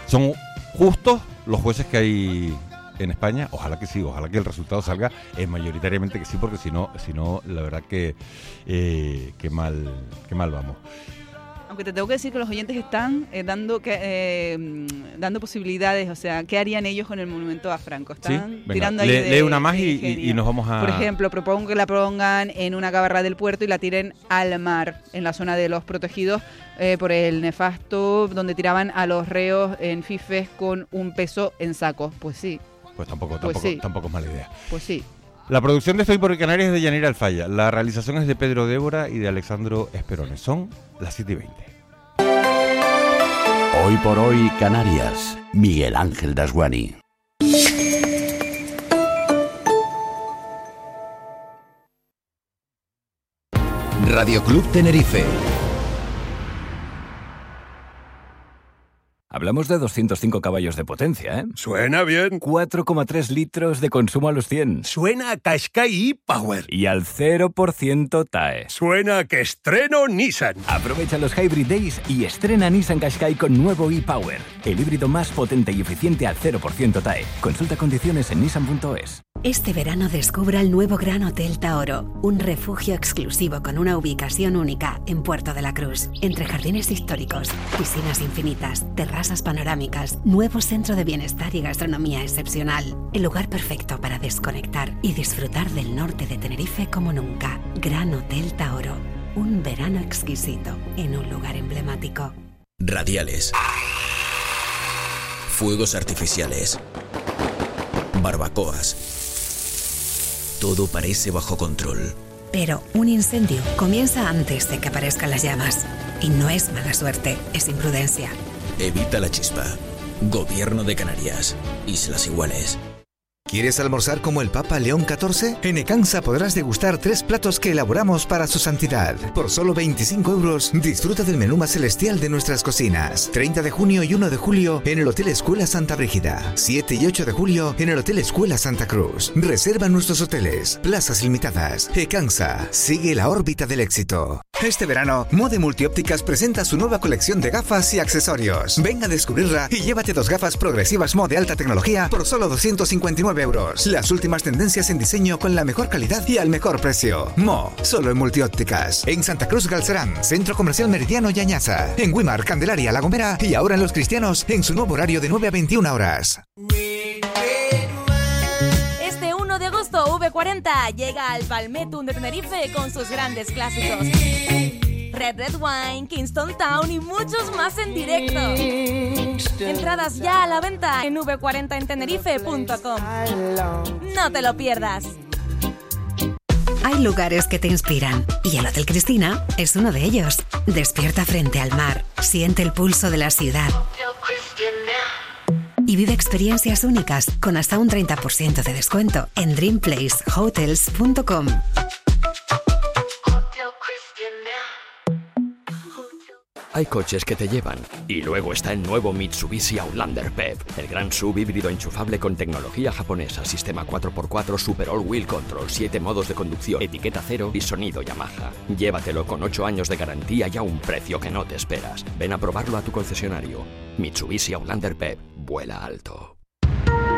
¿Son justos los jueces que hay en España? Ojalá que sí, ojalá que el resultado salga mayoritariamente que sí, porque si no, la verdad que mal vamos. Aunque te tengo que decir que los oyentes están dando posibilidades, o sea, ¿qué harían ellos con el monumento a Franco? Están tirando ahí lee una más y nos vamos a... Por ejemplo, propongo que la pongan en una gabarra del puerto y la tiren al mar, en la zona de los protegidos por el nefasto, donde tiraban a los reos en fifes con un peso en sacos. Pues sí. Pues tampoco es mala idea. Pues sí. La producción de Estoy por Canarias es de Yanira Alfaya. La realización es de Pedro Débora y de Alexandro Esperone. Son las 7:20. Hoy por hoy, Canarias. Miguel Ángel Dasguani. Radio Club Tenerife. Hablamos de 205 caballos de potencia, ¿eh? Suena bien. 4,3 litros de consumo a los 100. Suena a Qashqai e-Power. Y al 0% TAE. Suena a que estreno Nissan. Aprovecha los Hybrid Days y estrena Nissan Qashqai con nuevo e-Power. El híbrido más potente y eficiente al 0% TAE. Consulta condiciones en nissan.es. Este verano descubra el nuevo Gran Hotel Taoro, un refugio exclusivo con una ubicación única en Puerto de la Cruz, entre jardines históricos, piscinas infinitas, terrazas panorámicas, nuevo centro de bienestar y gastronomía excepcional. El lugar perfecto para desconectar y disfrutar del norte de Tenerife como nunca. Gran Hotel Taoro, un verano exquisito en un lugar emblemático. Radiales. Fuegos artificiales. Barbacoas. Todo parece bajo control. Pero un incendio comienza antes de que aparezcan las llamas. Y no es mala suerte, es imprudencia. Evita la chispa. Gobierno de Canarias. Islas Iguales. ¿Quieres almorzar como el Papa León XIV? En Ecansa podrás degustar 3 platos que elaboramos para su santidad. Por solo 25 euros, disfruta del menú más celestial de nuestras cocinas. 30 de junio y 1 de julio en el Hotel Escuela Santa Brígida. 7 y 8 de julio en el Hotel Escuela Santa Cruz. Reserva nuestros hoteles. Plazas limitadas. Ecansa. Sigue la órbita del éxito. Este verano, Mode Multiópticas presenta su nueva colección de gafas y accesorios. Ven a descubrirla y llévate 2 gafas progresivas Mo de alta tecnología por solo 259 euros. Las últimas tendencias en diseño con la mejor calidad y al mejor precio. Mo, solo en Multiópticas. En Santa Cruz Galcerán, Centro Comercial Meridiano y Añaza. En Güímar, Candelaria, La Gomera y ahora en Los Cristianos en su nuevo horario de 9 a 21 horas. Este 1 de agosto, V40 llega al Palmettum de Tenerife con sus grandes clásicos. Red Wine, Kingston Town y muchos más en directo. Entradas ya a la venta en v40entenerife.com. No te lo pierdas. Hay lugares que te inspiran y el Hotel Cristina es uno de ellos. Despierta frente al mar, siente el pulso de la ciudad y vive experiencias únicas con hasta un 30% de descuento en dreamplacehotels.com. Hay coches que te llevan. Y luego está el nuevo Mitsubishi Outlander PHEV, el gran sub híbrido enchufable con tecnología japonesa, sistema 4x4 Super All Wheel Control, 7 modos de conducción, etiqueta cero y sonido Yamaha. Llévatelo con 8 años de garantía y a un precio que no te esperas. Ven a probarlo a tu concesionario. Mitsubishi Outlander PHEV, vuela alto.